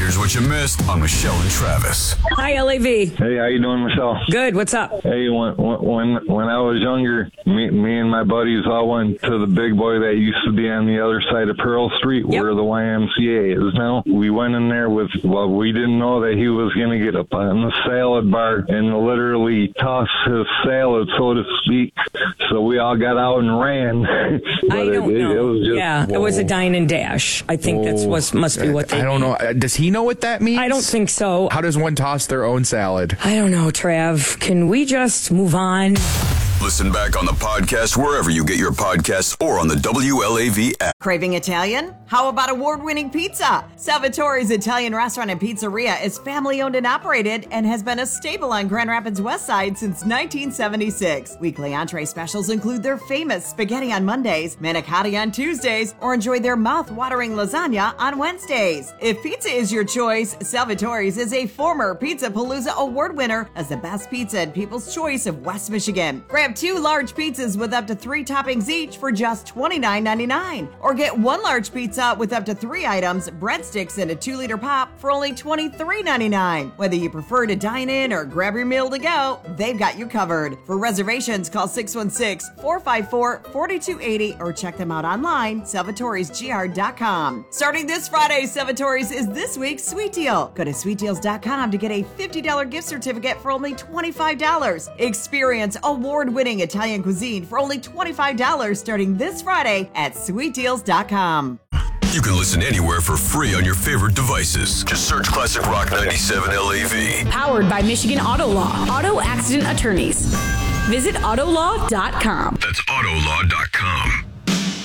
Here's what you missed on Michelle and Travis. Hi, LAV. Hey, how you doing, Michelle? Good. What's up? Hey, when I was younger, me and my buddies all went to the big boy that used to be on the other side of Pearl Street, where the YMCA is now. We went in there we didn't know that he was going to get up on the salad bar and literally toss his salad, so to speak. So we all got out and ran. I don't know. It was just, it was a dine and dash. I think must be what they I don't know. Does he know what that means? I don't think so. How does one toss their own salad? I don't know, Trav. Can we just move on? Listen back on the podcast wherever you get your podcasts or on the WLAV app. Craving Italian? How about award-winning pizza? Salvatore's Italian Restaurant and Pizzeria is family-owned and operated and has been a staple on Grand Rapids West Side since 1976. Weekly entree specials include their famous spaghetti on Mondays, manicotti on Tuesdays, or enjoy their mouth-watering lasagna on Wednesdays. If pizza is your choice, Salvatore's is a former Pizza Palooza award winner as the best pizza and People's Choice of West Michigan. Grab 2 large pizzas with up to 3 toppings each for just $29.99. Or get 1 large pizza with up to 3 items, breadsticks, and a 2-liter pop for only $23.99. Whether you prefer to dine in or grab your meal to go, they've got you covered. For reservations, call 616-454-4280 or check them out online, salvatoresgr.com. Starting this Friday, Salvatore's is this week's Sweet Deal. Go to sweetdeals.com to get a $50 gift certificate for only $25. Experience award-winning Italian cuisine for only $25 starting this Friday at sweetdeals.com. You can listen anywhere for free on your favorite devices. Just search Classic Rock 97 LAV. Powered by Michigan Auto Law. Auto accident attorneys. Visit autolaw.com. That's autolaw.com.